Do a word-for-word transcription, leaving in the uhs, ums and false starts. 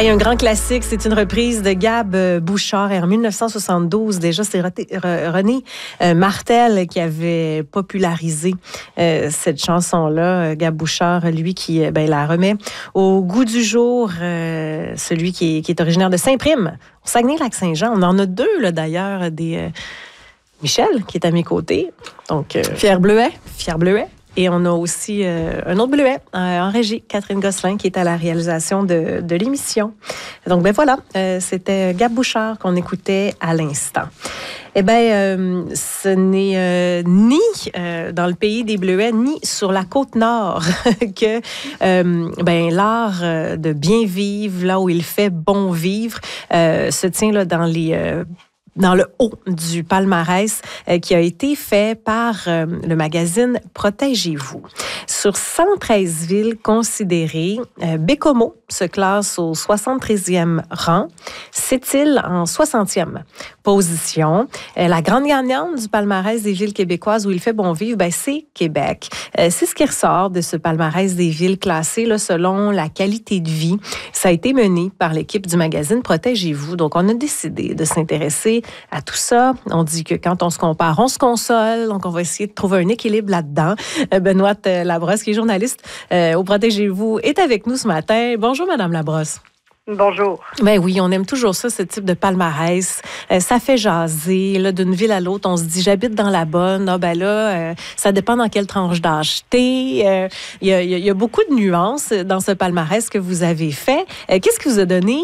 Hey, un grand classique, c'est une reprise de Gab Bouchard en mille neuf cent soixante-douze. Déjà, c'est René Martel qui avait popularisé euh, cette chanson-là. Gab Bouchard, lui, qui ben, la remet au goût du jour. Euh, celui qui est, qui est originaire de Saint-Prime, au Saguenay-Lac-Saint-Jean. On en a deux, là, d'ailleurs, des... Euh, Michel, qui est à mes côtés. Donc, euh, Pierre Bleuet. Pierre Bleuet. Et on a aussi euh, un autre Bleuet euh, en régie, Catherine Gosselin, qui est à la réalisation de, de l'émission. Donc, ben voilà, euh, c'était Gab Bouchard qu'on écoutait à l'instant. Eh bien, euh, ce n'est euh, ni euh, dans le pays des Bleuets, ni sur la Côte-Nord que euh, ben, l'art euh, de bien vivre, là où il fait bon vivre, euh, se tient là, dans les... Euh, dans le haut du palmarès euh, qui a été fait par euh, le magazine Protégez-vous. Sur cent treize villes considérées, euh, Bécomo se classe au soixante-treizième rang, Sept-Îles en soixantième position. Euh, la grande gagnante du palmarès des villes québécoises où il fait bon vivre, ben, c'est Québec. Euh, c'est ce qui ressort de ce palmarès des villes classées là, selon la qualité de vie. Ça a été mené par l'équipe du magazine Protégez-vous. Donc, on a décidé de s'intéresser à tout ça. On dit que quand on se compare, on se console. Donc, on va essayer de trouver un équilibre là-dedans. Euh, Benoît Labrosse, qui est journaliste euh, au Protégez-vous, est avec nous ce matin. Bonjour, Madame Labrosse. Bonjour. Ben oui, on aime toujours ça, ce type de palmarès. Euh, ça fait jaser, là, d'une ville à l'autre. On se dit, j'habite dans la bonne. Ah ben là, euh, ça dépend dans quelle tranche d'âge t'es. Euh, Il y, a, il y a beaucoup de nuances dans ce palmarès que vous avez fait. Euh, qu'est-ce qui vous a donné